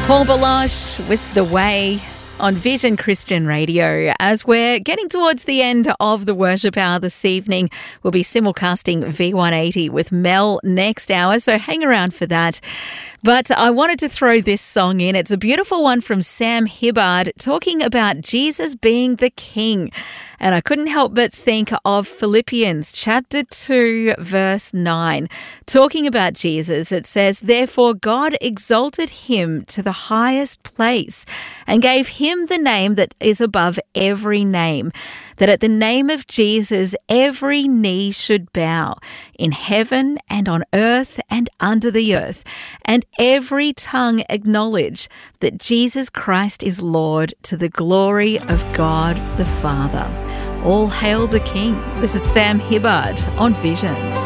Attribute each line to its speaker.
Speaker 1: Paul Baloche with The Way on Vision Christian Radio. As we're getting towards the end of the worship hour this evening, we'll be simulcasting V180 with Mel next hour, so hang around for that. But I wanted to throw this song in. It's a beautiful one from Sam Hibbard talking about Jesus being the King. And I couldn't help but think of Philippians chapter 2, verse 9. Talking about Jesus, it says, "Therefore God exalted him to the highest place and gave him the name that is above every name, that at the name of Jesus every knee should bow, in heaven and on earth and under the earth, and every tongue acknowledge that Jesus Christ is Lord, to the glory of God the Father." All hail the King. This is Sam Hibbard on Vision.